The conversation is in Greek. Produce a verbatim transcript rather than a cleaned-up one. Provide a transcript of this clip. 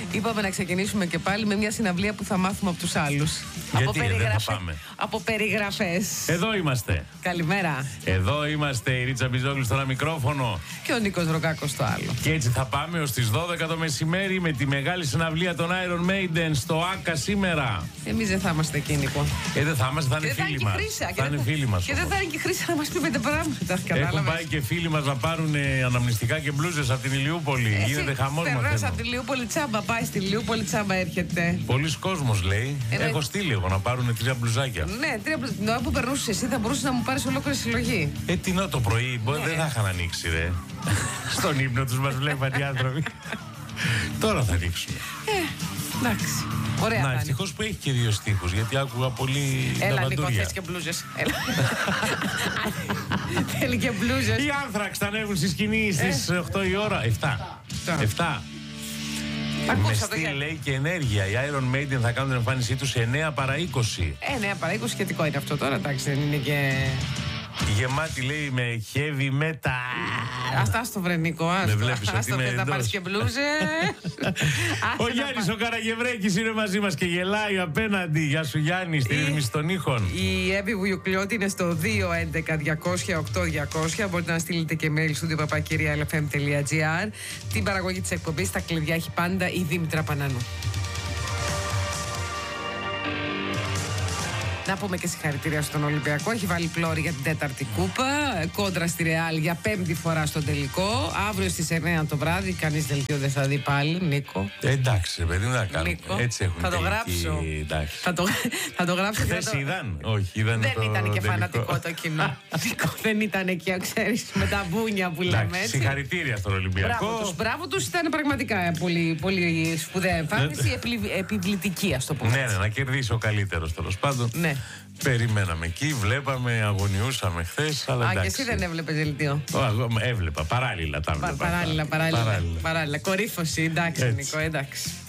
Είπαμε να ξεκινήσουμε και πάλι με μια συναυλία που θα μάθουμε από τους άλλους. Γιατί από, περιγραφε... δεν θα πάμε. από περιγραφές. Εδώ είμαστε. Καλημέρα. Εδώ είμαστε, η Ρίτσα Μπιζόγλου στο ένα μικρόφωνο. Και ο Νίκος Ροκάκος στο άλλο. Και έτσι θα πάμε ως τις δώδεκα το μεσημέρι με τη μεγάλη συναυλία των Iron Maiden στο Άκα σήμερα. Εμείς δεν θα είμαστε εκεί, Νίκο. Ε, δεν θα είμαστε, θα είναι και φίλοι μας. Θα είναι φίλοι μας. Και δεν θα είναι και Χρύσα να μας πει πέντε πράγματα. Έχουν πάει και φίλοι μας να πάρουν ε, αναμνηστικά και μπλούζες από την Ηλιούπολη. Εσύ γίνεται χαμός μαθαίνω. μαθαίνω. Από την Ηλιούπολη τσάμπα, πάει στη Ηλιούπολη τσάμπα έρχεται. Πολλοί κόσμος λέει. Ε, Έχω στείλει εγώ να πάρουν τρία μπλουζάκια. Ναι, τρία μπλουζάκια. Την ώρα που περνούσες εσύ θα μπορούσες να μου πάρεις ολόκληρη συλλογή. Ε, τι να το πρωί, ναι. Δεν θα είχαν ανοίξει, ρε. Στον ύπνο τους μας βλέπαν οι άνθρωποι. Τώρα θα ανοίξουν. Ε, εντάξει. Ωραία. Να, ευτυχώς που έχει και δύο στίχους, γιατί άκουγα πολύ. Έλα, Νίκο, θες και μπλούζες. Θέλει και μπλούζες. Οι Άνθραξ θα ανέβουν στη σκηνή στις οκτώ η ώρα. εφτά. εφτά. Με στυλ λέει και ενέργεια. Οι Iron Maiden θα κάνουν την εμφάνισή τους σε εννέα παρά είκοσι. Ε, εννέα παρά είκοσι σχετικό είναι αυτό τώρα, εντάξει, δεν είναι και. Γεμάτη λέει με heavy metal. Αυτά στο βρενικό, άστο. Με βλέπεις ότι είμαι εντός. Να πάρεις και μπλούζε. Ο Γιάννης ο Καραγευρέκης είναι μαζί μας και γελάει απέναντι. Γεια σου Γιάννη, στη ρύθμιση των ήχων. Η Εύη Βουγιουκλιώτη είναι στο δύο έντεκα διακόσια οκτώ διακόσια. Μπορείτε να στείλετε και mail στο παπάκυρια ελ εφ εμ τελεία τζι άρ. Την παραγωγή της εκπομπής, τα κλειδιά έχει πάντα η Δήμητρα Πανανού. Να πούμε και συγχαρητήρια στον Ολυμπιακό. Έχει βάλει πλώρη για την τέταρτη κούπα. Κόντρα στη Ρεάλ για πέμπτη φορά στον τελικό. Αύριο στις εννέα το βράδυ. Κανείς δελτίο δεν θα δει πάλι, Νίκο. Ε, εντάξει, παιδί μου, να κάνουμε. Έτσι έχουν θα το γράψω. Θα το, θα το γράψω. Χθες το... είδαν. Όχι, είδαν. Δεν το ήταν και τελικό. φανατικό το κοινό. Νίκο, δεν ήταν εκεί, ξέρεις, με τα μπούνια που λέμε. Έτσι. Συγχαρητήρια στον Ολυμπιακό. Μπράβο τους, μπράβο τους. Ήταν πραγματικά πολύ, πολύ σπουδαία εμφάνιση. Επιβλητική, ας το πούμε. Ναι, ναι, να κερδίσει ο καλύτερος τέλος πάντων. Ναι. Περιμέναμε εκεί, βλέπαμε, αγωνιούσαμε χθες. Αλλά Α, εντάξει. και εσύ δεν έβλεπες δελτίο. Έβλεπα, παράλληλα τα έβλεπα. Παράλληλα, παράλληλα. παράλληλα. παράλληλα. Κορύφωση, εντάξει, Έτσι. Νίκο, εντάξει.